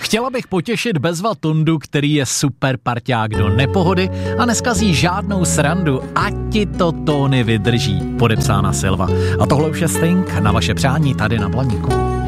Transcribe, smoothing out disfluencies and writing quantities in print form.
Chtěla bych potěšit Bezva Tondu, který je super parťák do nepohody a neskazí žádnou srandu, ať ti to Tony vydrží. Podepsána Silva. A tohle už je Sting na vaše přání tady na Blaníku.